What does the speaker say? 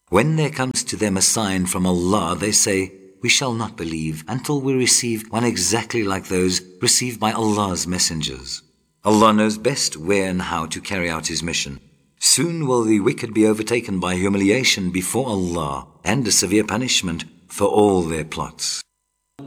When there comes to them a sign from Allah, they say, "We shall not believe until we receive one exactly like those received by Allah's messengers." Allah knows best where and how to carry out His mission. Soon will the wicked be overtaken by humiliation before Allah and a severe punishment for all their plots.